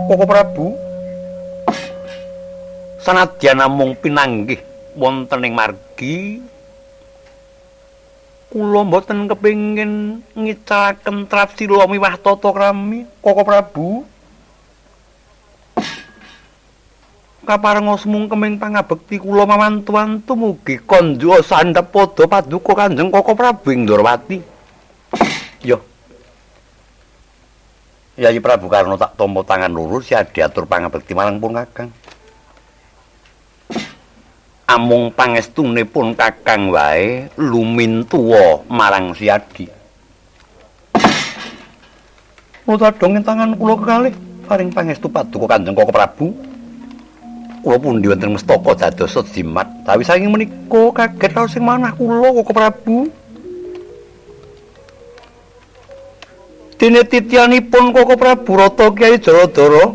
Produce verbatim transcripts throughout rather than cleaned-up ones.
Koko Prabu. Sanadyan namung pinanggih wonten ing margi, kula mboten kepingin ngicaraken Trapsila miwah tata krami, Koko Prabu. Kaparenga semungkeming pangabekti kula mawantu-wantu mugi konjo sandhep padha paduka Kanjeng Koko Prabu ing Ndrawati. Yo. Yayi Prabu Karna tak tampa tangan loro siadi atur pangabekti marang pun Kakang. Amung pangestunipun Kakang wae lumintuwa marang siadi. Kula tadhong tangan kula kekalih paring pangestu paduka Kanjeng Koko Prabu. Kula pundi wonten mestaka dados jimat, tawi saking menika kaget raos sing manah kula Koko Prabu. Dene titianipun Koko Prabu Rata Kyai Jaradara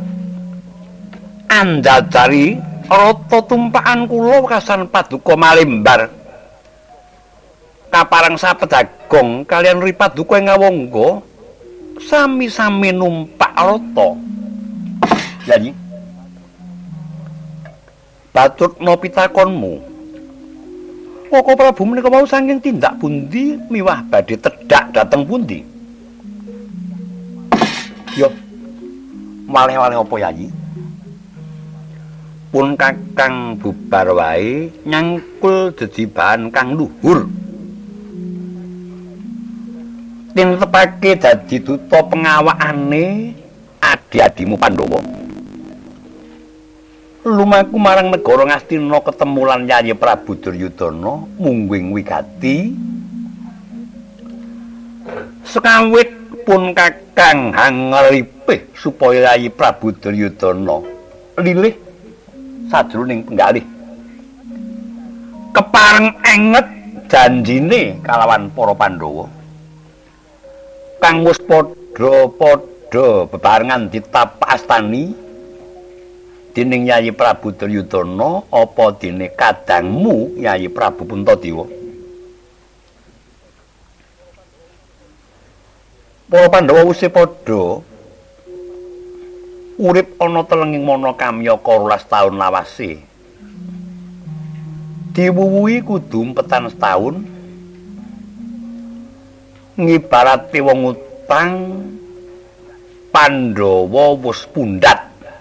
anjajari rata tumpakan kula wekasan paduka Malembar. Kaparang sapedagong kalian ri paduka ing Ngawangga sami-sami numpak rata. Jadi Batutna pitakonmu. Koko Prabu menika wau saking tindak pundi miwah badhe tedhak dhateng pundi? Yo. Malih-malih apa Yayi? Pun Kakang bubar wae nyangkul jejibahan kang luhur. Tinetepake dadi duta pengawakane adi-adimu Pandhawa. Lumaku marang negara Ngastina ketemu lan Yayi Prabu Duryudana mungguing wigati sekawit pun Kakang hangelipih supaya Yayi Prabu Duryudana lilih sajroning penggalih kepareng enget janjine kalawan para Pandhawa kang wis padha-padha bebarengan ditapastani dening Yayi Prabu Duryudana apa dene kadangmu Yayi Prabu Puntadewa. Para Pandhawa wis padha urip ana telenging mana kamya karolas taun lawase. Diwuwuhi kudu empetan setahun. Ngibarate wong utang Pandhawa wis pundhat.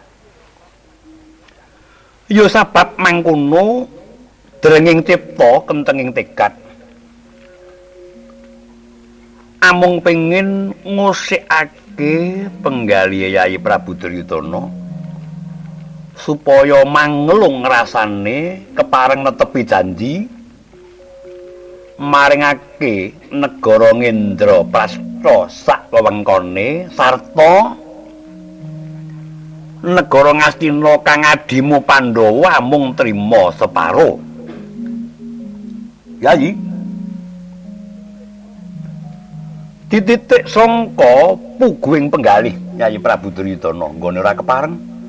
Ya sabab mangkono drenging cipta kentenging tekad amung pengin ngusikake penggali Yayi Prabu Duryudana supaya manglung ngrasane kepareng netepi janji maringake negara Ngendra Prasta sak wewengkone sarta negara Ngastina kang adimu Pandhawa mung trima separo. Yayi. Dititik sangka puguing penggalih Yayi Prabu Duryudana nggone ora kepareng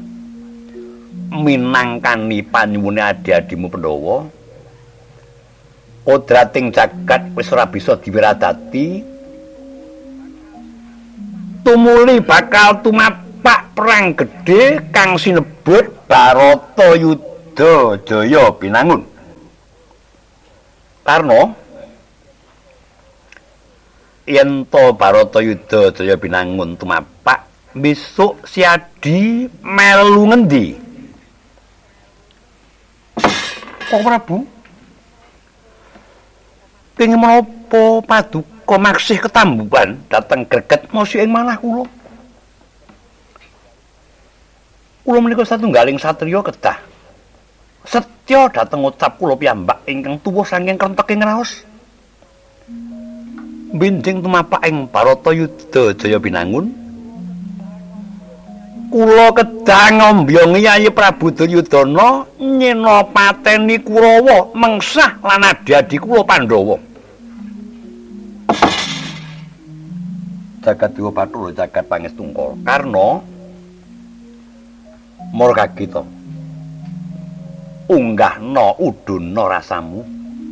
minangkani panyuwune adi-adimu Pandhawa. Kodrating jagat wis ora bisa diwiradati. Tumuli bakal tumap Pak perang gedhe kang sinebut Baratayuda Jaya Binangun. Karna yen to Baratayuda Jaya Binangun tumapak besok siadi melu ngendi? Kok Prabu? Kenging menapa paduka maksih ketambuhan dhateng greget mosi ing manah kula? Kula menika satunggaling satriya kedah setya dhateng ucap kula piyambak ingkang tuwuh saking krenteking raos. Benjing tumapak ing Baratayuda Jaya Binangun. Kula kedah ngombyongi Yayi Prabu Duryudana nyena pateni Kurawa mengsah lan adi-adi kula Pandhawa. Jagat Dewa Bathara jagat pangestungkala Karna Murga kita unggahna uduna rasamu.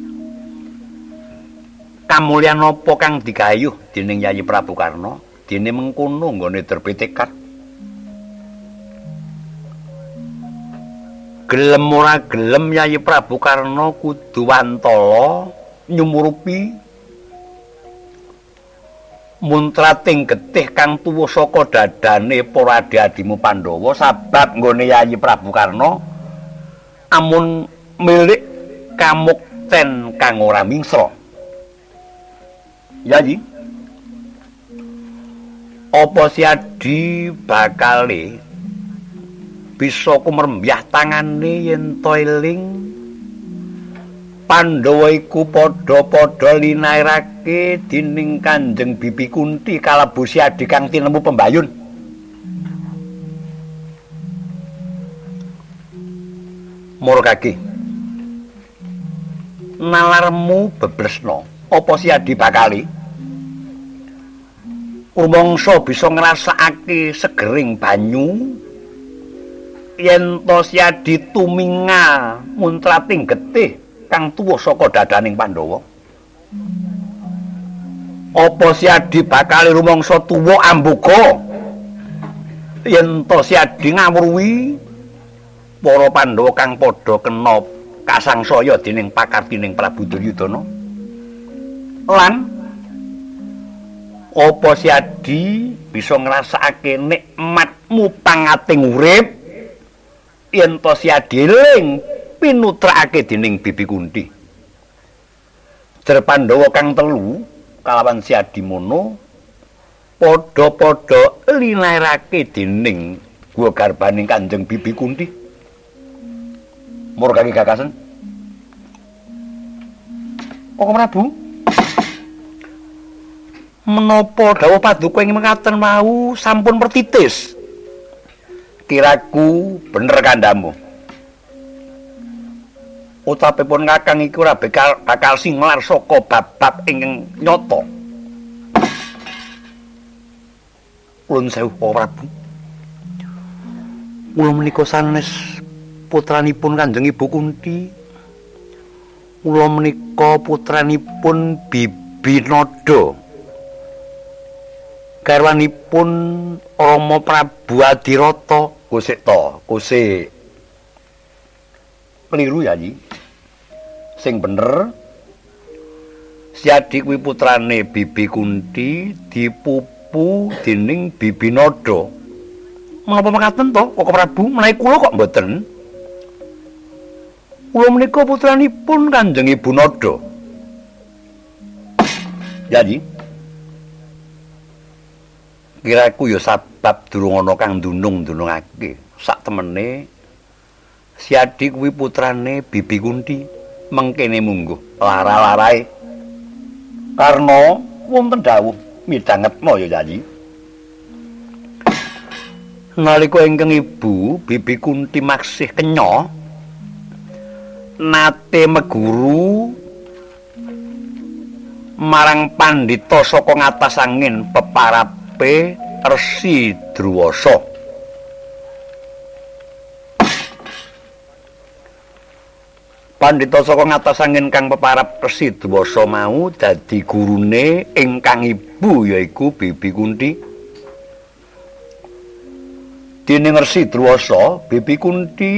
Kamulyan apa kang digayuh dening Yayi Prabu Karna dene mengkono nggone derbe tekad gelem ora gelem Yayi Prabu Karna kudu wantala nyumurupi muntrating getih kang tuwa saka dadane para adi-adimu Pandhawa sabab nggone Yayi Prabu Karna amun milik kamukten kang ora mingsra. Yayi, apa si Adi bakale bisa kumerembyah tangane yen to eling Pandhawa iku padha-padha linairake dening Kanjeng Bibi Kunti kalebu si Adi kang tinemu pembayun. Murkake nalarmu beblesna apa si Adi bakali rumangsa bisa ngrasakake segering banyu yen to si Adi tumingal muntrating getih kang tuwa saka dadaning Pandhawa. Apa si Adi bakali rumangsa tuwa amboga yen to si Adi ngawruhi para Pandhawa kang padha kena kasangsaya dening pakartining Prabu Duryudana. Lan apa si Adi bisa ngrasakake nikmatmu pangating urip yen to si Adi eling pinutrakake dening Bibi Kunti. Jer Pandhawa kang telu kalawan si Adi mono padha-padha linairake dening gua garbaning Kanjeng Bibi Kunti. Murkake gagasan. Koko Prabu, menapa dawuh paduka ing mekaten mau sampun pertitis? Kiraku bener kandhamu. Utapipun Kakang iki ora bakal bakal singlar saka bab-bab ingkang nyata. Ulun sewu Prabu. Kula menika sanes putranipun Kanjeng Ibu Kunti. Kula menika putranipun Bibi Nada. Garwanipun Rama Prabu Adirata. Kusik to, kusik. Keliru ya, Yi. Sing bener si Adi kuwi putrane Bibi Kunti dipupu dening Bibi Nada. Menapa mekaten to, Koko Prabu? Menawi kula kok mboten. Kula menika putranipun Kanjeng Ibu Nada. Jadi kiraku ya sabab durung ana kang ndunung-ndunungake. Sak temene si Adi kuwi putrane Bibi Kunti. Mengkene mungguh lara-larae. Karna wonten dawuh midhangetna ya Yayi. Nalika ingkang Ibu Bibi Kunti maksih kenya nate meguru marang pandhita saka ngatas angin peparape Resi Drwasa. Pandhita saka ngatas angin kang peparap Resi Drwasa mau dadi gurune ingkang Ibu yaiku Bibi Kunti. Dening Resi Drwasa, Bibi Kunti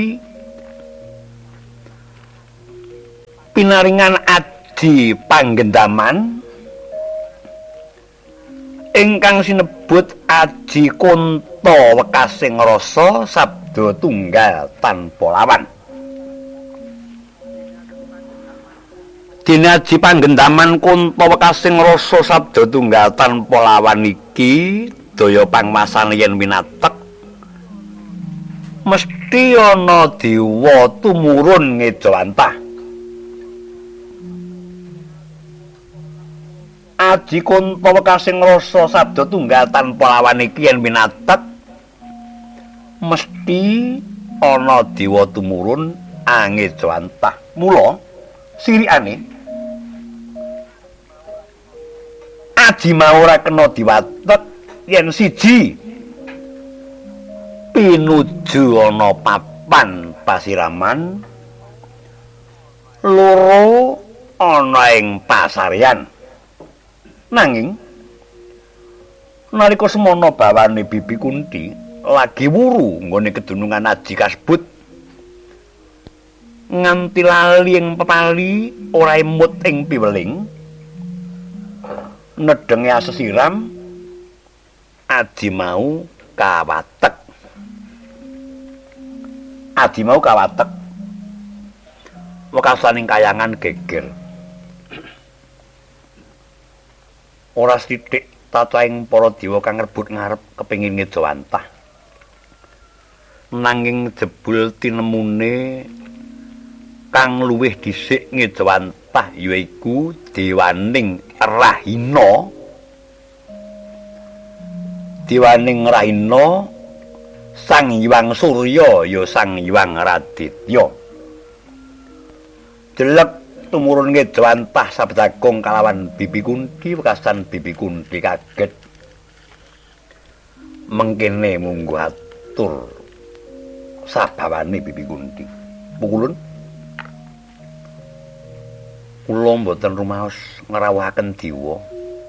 pinaringan adi panggendaman ingkang sinebut Aji Kunta Wekasing Rasa sabda tunggal tanpa lawan. Dene Aji panggendaman Kunta Wekasing Rasa sabda tunggal tanpa lawan iki daya pangmasane yen winatek mesti ana dewa tumurun ngejawantah. Aji Kunta Wekasing Rasa sabda tunggal tanpa lawan iki yen winatek mesti ana dewa tumurun angejawantah. Mula sirikane Aji mau ora kena diwatek yen siji pinuju ana papan pasiraman, loro ana ing pasaryan. Nanging nalika semana bawane Bibi Kunti lagi wuru nggone kedunungan Aji kasebut, nganti lali ing pepali ora emut ing piweling nedenge asesiram adi mau kawatek adi mau kawatek wekasaning kayangan geger ora sithik tataing para dewa kang rebut ngarep kepengin ngejawantah nanging jebul tinemune kang luwih dhisik ngejawantah yaiku dewaning Rahina dewaning Rahina Sang Hyang Surya ya Sang Hyang Raditya jelek tumurun ngejawantah sabdagong kalawan Bibi Kunti wekasan Bibi Kunti kaget mengkene munggo atur sabawane Bibi Kunti pukulun kula mboten rumaos ngrawuhaken diwa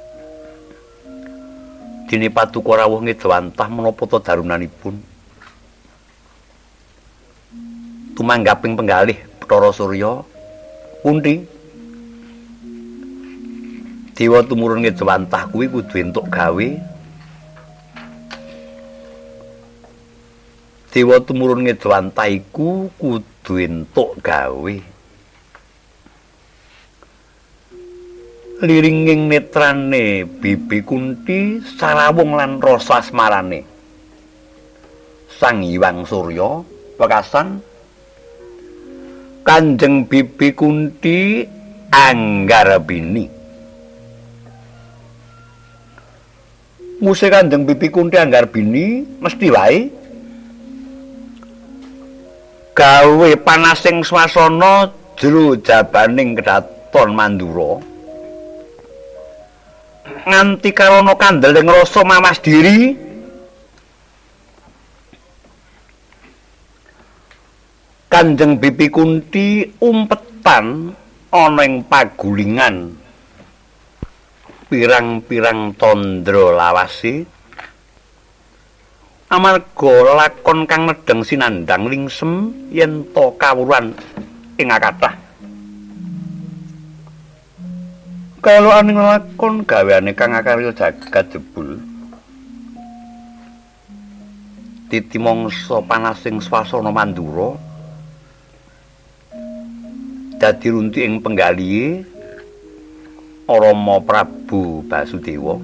dene paduka rawuh ngejawantah menapa ta darunanipun tumanggaping penggalih Bathara Surya Kunti dewa tumurun ngejawantah kuwi kudu entuk gawe dewa tumurun ngejawantah iku kudu entuk gawe liringing netrane Bibi Kunti sarawung lan rasa asmarane Sang Hyang Surya wekasan Kanjeng Bibi Kunti Anggarbini musih Kanjeng Bibi Kunti Anggarbini mesti wae gawe panasing swasana jero jabaning kedaton Mandura nganti karana kandeling rasa mawas diri Kanjeng Bibi Kunti umpetan ana ing pagulingan pirang-pirang tandra lawase amarga lakon kang nedeng sinandang lingsem yen to kawruhan ing akathah kalau aning lakon gaweane kang akarya jagat jebul titi mangsa panasing swasana Mandura dadi runti ing penggalihe Rama Prabu Basudewa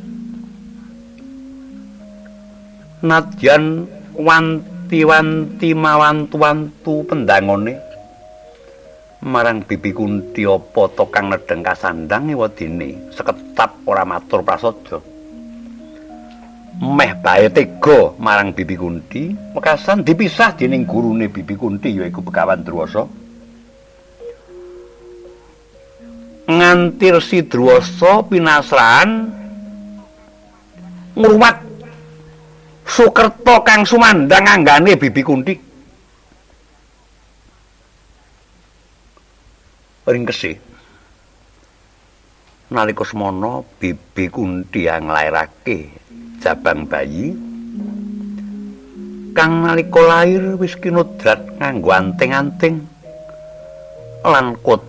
nadyan wanti-wanti mawantu-wantu pendangane marang Bibi Kunti apa to kang nedeng kasandang ewadene seketap ora matur prasaja meh bae tega marang Bibi Kunti wekasan dipisah dening gurune Bibi Kunti yaiku Begawan Drwasa nganti Resi Drwasa pinasrahan ngrumat Sukerta kang sumandang anggane Bibi Kunti ringkese nalika semana Bibi Kunti nglairake jabang bayi kang nalika lair wis kinodrat nganggo anting-anting lan kot